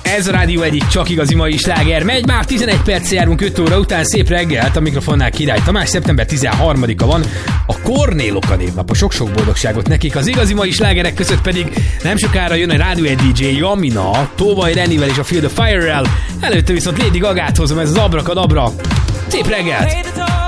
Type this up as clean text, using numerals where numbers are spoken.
Ez a Rádió egyik csak igazi mai sláger. Megy már 11 perc járunk 5 óra után. Szép reggelt, a mikrofonnál Király Tamás. Szeptember 13-a van. A Kornéloka névnap. A sok-sok boldogságot nekik. Az igazi mai slágerek között pedig nem sokára jön a Rádió egy DJ Jamina, Tóvaj Renivel és a Feel the Fire-rel. Előtte viszont Lady Gagát hozom, ez az Abrakadabra. Szép reggelt!